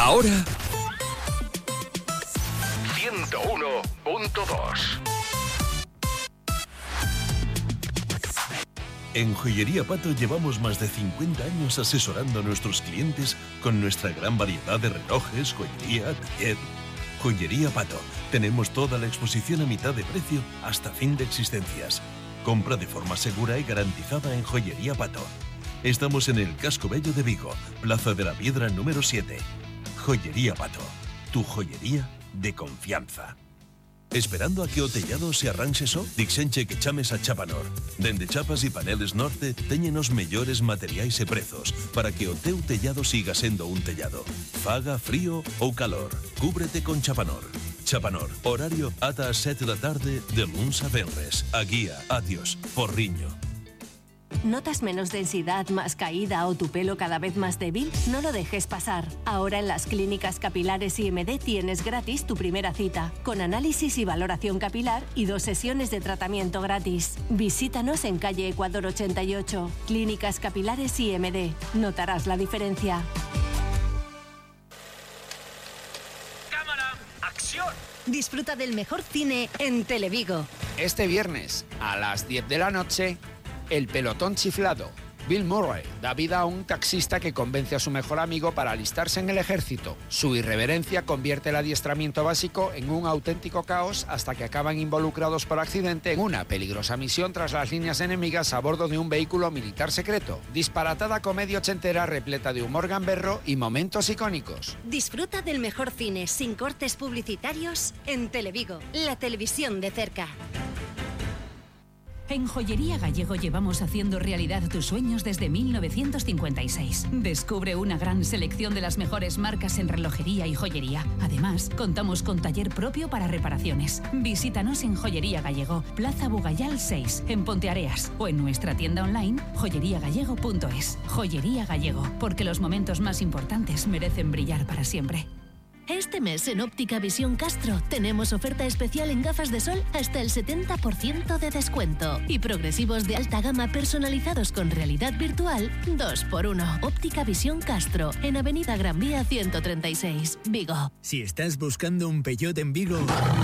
Ahora 101.2. En Joyería Pato llevamos más de 50 años asesorando a nuestros clientes con nuestra gran variedad de relojes, joyería, taller. Joyería Pato. Tenemos toda la exposición a mitad de precio hasta fin de existencias. Compra de forma segura y garantizada en Joyería Pato. Estamos en el Casco Bello de Vigo, Plaza de la Piedra número 7. Joyería Pato. Tu joyería de confianza. Esperando a que o tellado se arranxe só? Dixenche que chames a Chapanor. Dende chapas e paneles norte teñen os mellores materiais e prezos para que o teu tellado siga sendo un tellado. Faga frío ou calor. Cúbrete con Chapanor. Chapanor, horario ata as 7 da tarde de luns a venres. A guía, adiós, Porriño. ¿Notas menos densidad, más caída o tu pelo cada vez más débil? No lo dejes pasar. Ahora en las clínicas capilares IMD tienes gratis tu primera cita, con análisis y valoración capilar y 2 sesiones de tratamiento gratis. Visítanos en calle Ecuador 88, Clínicas Capilares IMD. Notarás la diferencia. ¡Cámara! ¡Acción! Disfruta del mejor cine en Televigo. Este viernes, a las 10 de la noche, El pelotón chiflado. Bill Murray da vida a un taxista que convence a su mejor amigo para alistarse en el ejército. Su irreverencia convierte el adiestramiento básico en un auténtico caos hasta que acaban involucrados por accidente en una peligrosa misión tras las líneas enemigas a bordo de un vehículo militar secreto. Disparatada comedia ochentera repleta de humor gamberro y momentos icónicos. Disfruta del mejor cine sin cortes publicitarios en Televigo, la televisión de cerca. En Joyería Gallego llevamos haciendo realidad tus sueños desde 1956. Descubre una gran selección de las mejores marcas en relojería y joyería. Además, contamos con taller propio para reparaciones. Visítanos en Joyería Gallego, Plaza Bugayal 6, en Ponteareas, o en nuestra tienda online joyeriagallego.es. Joyería Gallego, porque los momentos más importantes merecen brillar para siempre. Este mes en Óptica Visión Castro tenemos oferta especial en gafas de sol hasta el 70% de descuento y progresivos de alta gama personalizados con realidad virtual 2x1. Óptica Visión Castro en Avenida Gran Vía 136, Vigo. Si estás buscando un Peugeot en Vigo...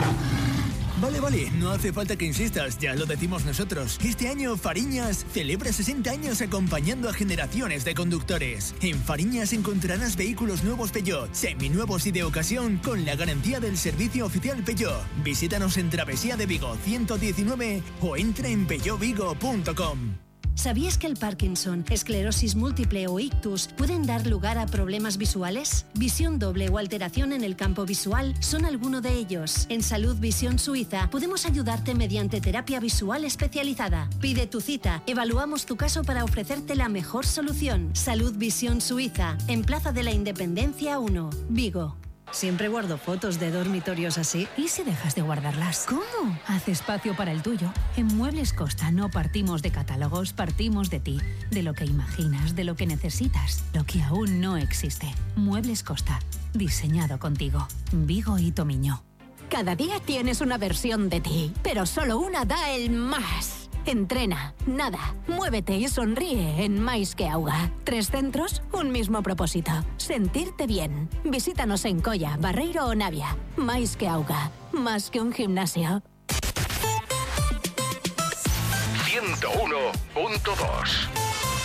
Vale, no hace falta que insistas, ya lo decimos nosotros. Este año Fariñas celebra 60 años acompañando a generaciones de conductores. En Fariñas encontrarás vehículos nuevos Peugeot, seminuevos y de ocasión con la garantía del servicio oficial Peugeot. Visítanos en Travesía de Vigo 119 o entra en peugeotvigo.com. ¿Sabías que el Parkinson, esclerosis múltiple o ictus pueden dar lugar a problemas visuales? Visión doble o alteración en el campo visual son alguno de ellos. En Salud Visión Suiza podemos ayudarte mediante terapia visual especializada. Pide tu cita, evaluamos tu caso para ofrecerte la mejor solución. Salud Visión Suiza, en Plaza de la Independencia 1, Vigo. Siempre guardo fotos de dormitorios así. ¿Y si dejas de guardarlas? ¿Cómo? Haz espacio para el tuyo. En Muebles Costa no partimos de catálogos, partimos de ti, de lo que imaginas, de lo que necesitas, lo que aún no existe. Muebles Costa, diseñado contigo. Vigo y Tomiño. Cada día tienes una versión de ti, pero solo una da el más. Entrena, nada, muévete y sonríe en Mais que Auga. 3 centros, un mismo propósito. Sentirte bien. Visítanos en Colla, Barreiro o Navia. Mais que Auga. Más que un gimnasio. 101.2.